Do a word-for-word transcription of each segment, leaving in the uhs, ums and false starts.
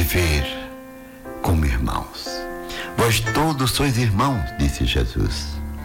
viver como irmãos. Vós todos sois irmãos, disse Jesus.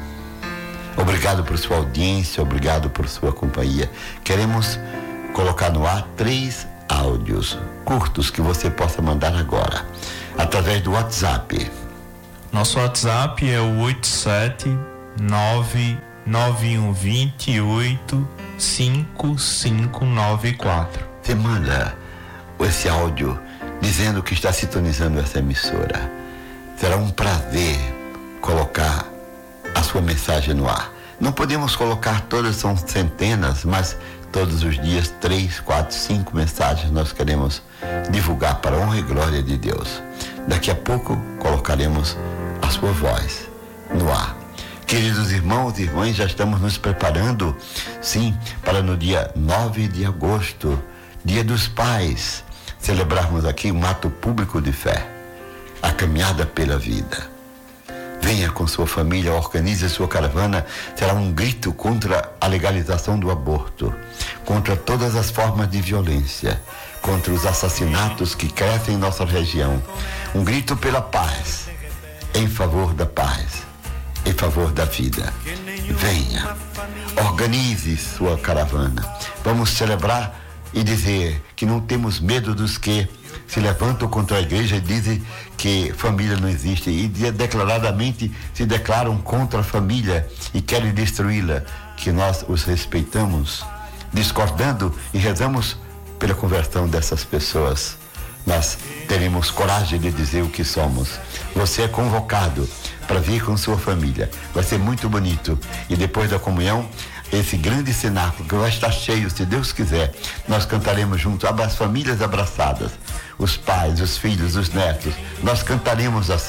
Obrigado por sua audiência, obrigado por sua companhia. Queremos colocar no ar três áudios curtos que você possa mandar agora, através do WhatsApp. Nosso WhatsApp é o oito sete nove nove um dois oito cinco cinco nove quatro. Você manda esse áudio dizendo que está sintonizando essa emissora. Será um prazer colocar a sua mensagem no ar. Não podemos colocar todas, são centenas, mas todos os dias, três, quatro, cinco mensagens nós queremos divulgar para a honra e glória de Deus. Daqui a pouco colocaremos a sua voz no ar. Queridos irmãos e irmãs, já estamos nos preparando, sim, para no dia nove de agosto, Dia dos Pais, celebrarmos aqui um ato público de fé, a caminhada pela vida. Venha com sua família, organize sua caravana, será um grito contra a legalização do aborto, contra todas as formas de violência, contra os assassinatos que crescem em nossa região. Um grito pela paz, em favor da paz, em favor da vida. Venha, organize sua caravana. Vamos celebrar e dizer que não temos medo dos que se levantam contra a igreja e dizem que família não existe, e declaradamente se declaram contra a família e querem destruí-la, que nós os respeitamos, discordando e rezamos pela conversão dessas pessoas. Nós teremos coragem de dizer o que somos. Você é convocado para vir com sua família. Vai ser muito bonito. E depois da comunhão, esse grande cenáculo que vai estar cheio, se Deus quiser, nós cantaremos junto, as famílias abraçadas, os pais, os filhos, os netos. Nós cantaremos assim.